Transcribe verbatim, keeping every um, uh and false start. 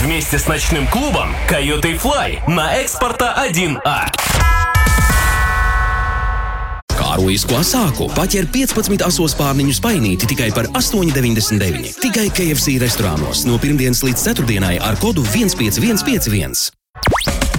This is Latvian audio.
Вместе с ночным клубом Coyote Fly на Экспорта один А. Kārojisko sāku paķer piecpadsmit asos pārniņu spainīti tikai par astoņi deviņdesmit deviņi. Tikai K F C restorānos no pirmdienas līdz ceturtdienai ar kodu viens pieci viens pieci viens.